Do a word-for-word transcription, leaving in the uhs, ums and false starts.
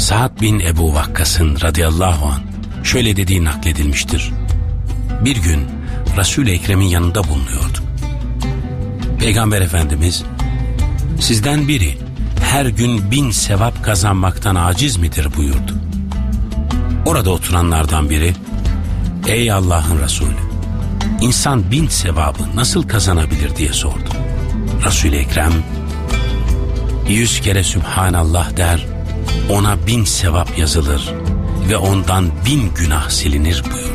Sa'd bin Ebu Vakkas'ın radıyallahu anh şöyle dediği nakledilmiştir. Bir gün Resul-i Ekrem'in yanında bulunuyordu. Peygamber Efendimiz, sizden biri her gün bin sevap kazanmaktan aciz midir buyurdu. Orada oturanlardan biri, ey Allah'ın Resulü, insan bin sevabı nasıl kazanabilir diye sordu. Resul-i Ekrem, yüz kere Sübhanallah der, ona bin sevap yazılır ve ondan bin günah silinir buyurdu.